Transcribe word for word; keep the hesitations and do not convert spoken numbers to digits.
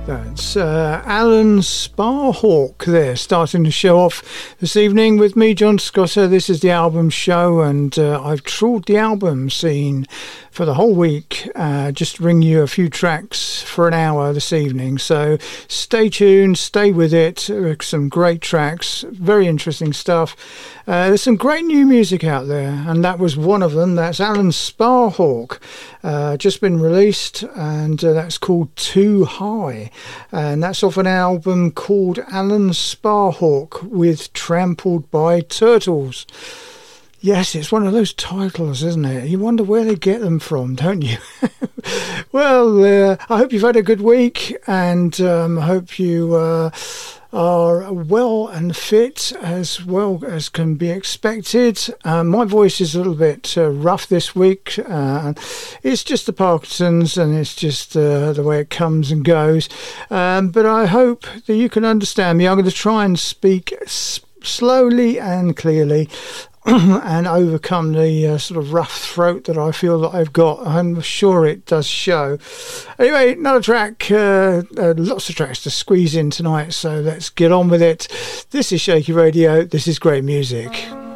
That's uh, Alan Sparhawk there, starting the show off this evening with me, John Scotter. This is the album show, and uh, I've trawled the album scene for the whole week, uh, just to bring you a few tracks for an hour this evening. So stay tuned, stay with it. Some great tracks, very interesting stuff. Uh, there's some great new music out there, and that was one of them. That's Alan Sparhawk, uh, just been released, and uh, that's called Too High. And that's off an album called Alan Sparhawk with Trampled by Turtles. Yes, it's one of those titles, isn't it? You wonder where they get them from, don't you? Well, uh, I hope you've had a good week, and um, I hope you uh, are well and fit as well as can be expected. Um, my voice is a little bit uh, rough this week. Uh, it's just the Parkinson's, and it's just uh, the way it comes and goes. Um, but I hope that you can understand me. I'm going to try and speak s- slowly and clearly, and overcome the uh, sort of rough throat that I feel that I've got. I'm sure it does show. Anyway, another track, uh, uh, lots of tracks to squeeze in tonight, so let's get on with it. This is Shaky Radio. This is great music.